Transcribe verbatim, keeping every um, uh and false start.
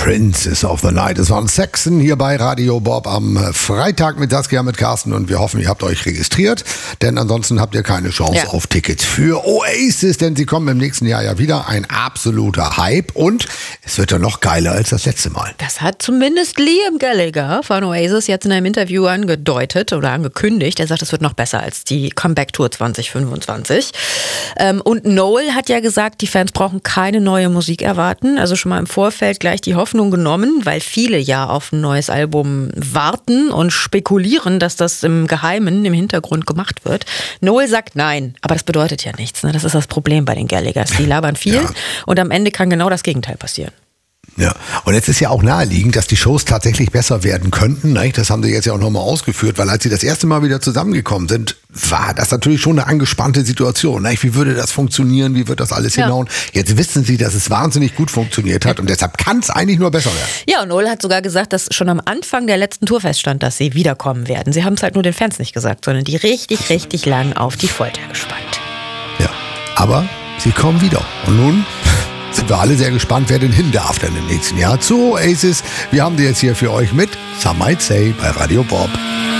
Princess of the Night. Es waren Saxon hier bei Radio Bob am Freitag mit Saskia, mit Carsten und wir hoffen, ihr habt euch registriert, denn ansonsten habt ihr keine Chance ja. auf Tickets für Oasis, denn sie kommen im nächsten Jahr ja wieder. Ein absoluter Hype und es wird ja noch geiler als das letzte Mal. Das hat zumindest Liam Gallagher von Oasis jetzt in einem Interview angedeutet oder angekündigt. Er sagt, es wird noch besser als die Comeback-Tour zwanzig fünfundzwanzig. Und Noel hat ja gesagt, die Fans brauchen keine neue Musik erwarten. Also schon mal im Vorfeld gleich die Hoffnung genommen, weil viele ja auf ein neues Album warten und spekulieren, dass das im Geheimen, im Hintergrund gemacht wird. Noel sagt nein, aber das bedeutet ja nichts. Ne? Das ist das Problem bei den Gallaghers. Die labern viel ja. und am Ende kann genau das Gegenteil passieren. Ja, und jetzt ist ja auch naheliegend, dass die Shows tatsächlich besser werden könnten. Das haben sie jetzt ja auch nochmal ausgeführt, weil als sie das erste Mal wieder zusammengekommen sind, war das natürlich schon eine angespannte Situation. Wie würde das funktionieren? Wie wird das alles ja. hinhauen? Jetzt wissen sie, dass es wahnsinnig gut funktioniert hat und deshalb kann es eigentlich nur besser werden. Ja, und Noel hat sogar gesagt, dass schon am Anfang der letzten Tour feststand, dass sie wiederkommen werden. Sie haben es halt nur den Fans nicht gesagt, sondern die richtig, richtig lang auf die Folter gespannt. Ja, aber sie kommen wieder. Und nun sind wir alle sehr gespannt, wer denn hin darf dann im nächsten Jahr zu Oasis. Wir haben die jetzt hier für euch mit Some Might Say bei Radio Bob.